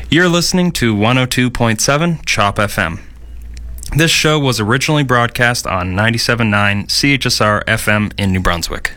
You're listening to 102.7 CHOP FM. This show was originally broadcast on 97.9 CHSR FM in New Brunswick.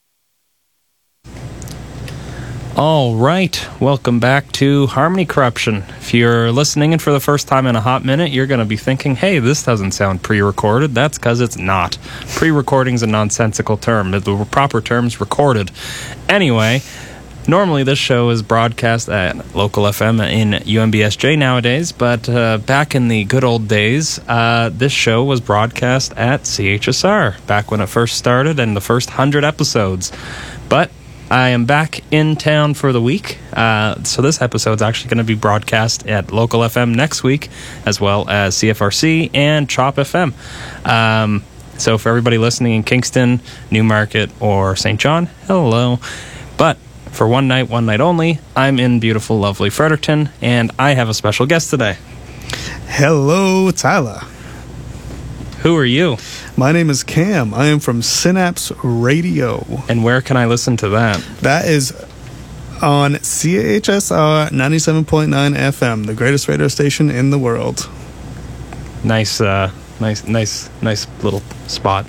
All right, welcome back to Harmony Corruption. If you're listening in for the first time in a hot minute, you're going to be thinking, hey, this doesn't sound pre-recorded. That's because it's not. Pre-recording's a nonsensical term. The proper term's recorded. Anyway, normally this show is broadcast at local FM in UMBSJ nowadays, but back in the good old days, this show was broadcast at CHSR, back when it first started and the first 100 episodes. But I am back in town for the week, so this episode's actually going to be broadcast at local FM next week, as well as CFRC and CHOP FM. So for everybody listening in Kingston, Newmarket, or St. John, hello. But for one night only, I'm in beautiful, lovely Fredericton, and I have a special guest today. Hello, Tyler. Who are you? My name is Cam. I am from Synapse Radio. And where can I listen to that? That is on CHSR 97.9 FM, the greatest radio station in the world. Nice little spot.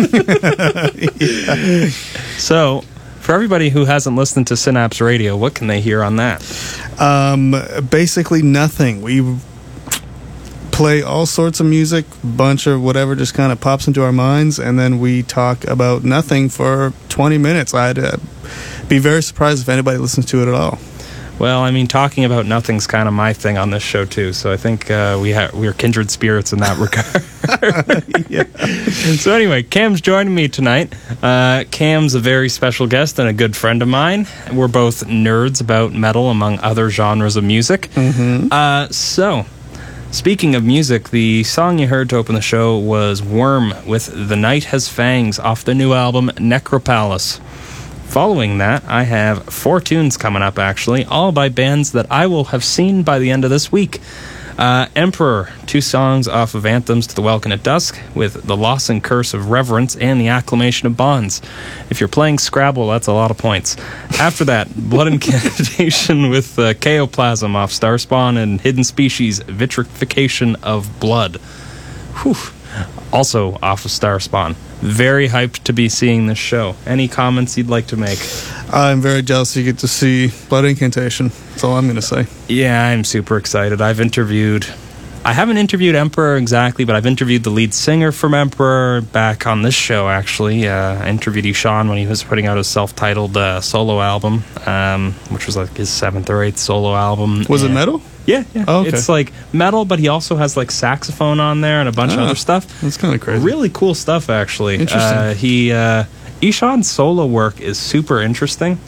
Yeah. So, for everybody who hasn't listened to Synapse Radio, what can they hear on that? Basically nothing. We play all sorts of music, bunch of whatever just kind of pops into our minds, and then we talk about nothing for 20 minutes. I'd be very surprised if anybody listens to it at all. Well, I mean, talking about nothing's kind of my thing on this show, too, so I think we're kindred spirits in that regard. Yeah. So anyway, Cam's joining me tonight. Cam's a very special guest and a good friend of mine. We're both nerds about metal, among other genres of music. Mm-hmm. So, speaking of music, the song you heard to open the show was Worm with The Night Has Fangs off the new album Necropalace. Following that, I have 4 tunes coming up, actually, all by bands that I will have seen by the end of this week. Emperor, 2 songs off of Anthems to the Welkin at Dusk, with The Loss and Curse of Reverence and The Acclamation of Bonds. If you're playing Scrabble, that's a lot of points. After that, Blood Incantation with Chaoplasm off Starspawn and Hidden Species, Vitrification of Blood. Whew. Also off of Starspawn. Very hyped to be seeing this show. Any comments you'd like to make? I'm very jealous you get to see Blood Incantation. That's all I'm going to say. Yeah, I'm super excited. I haven't interviewed Emperor exactly, but I've interviewed the lead singer from Emperor back on this show, actually. I interviewed Ishan when he was putting out his self-titled solo album, which was like his 7th or 8th solo album. Was it metal? Yeah. Oh, okay. It's like metal, but he also has like saxophone on there and a bunch of other stuff. That's kind of crazy. Really cool stuff, actually. Interesting. Ishan's solo work is super interesting,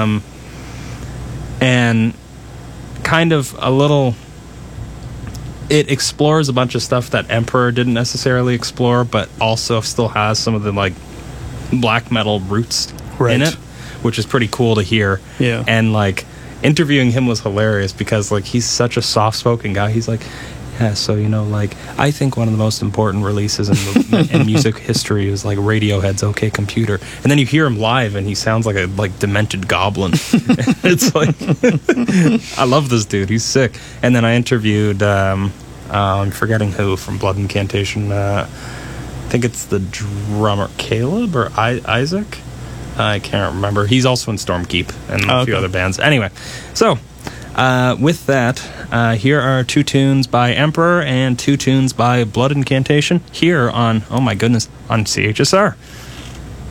and kind of a little. It explores a bunch of stuff that Emperor didn't necessarily explore, but also still has some of the like black metal roots in it, which is pretty cool to hear. Yeah, and like. Interviewing him was hilarious because like he's such a soft-spoken guy. He's like, yeah, so like I think one of the most important releases in music history is like Radiohead's OK Computer, and then you hear him live and he sounds like a demented goblin. It's like I love this dude. He's sick. And then I interviewed I'm forgetting who from Blood Incantation. I think it's the drummer Caleb or Isaac. I can't remember. He's also in Stormkeep and a few other bands. Anyway, so with that, here are 2 tunes by Emperor and 2 tunes by Blood Incantation here on, oh my goodness, on CHSR.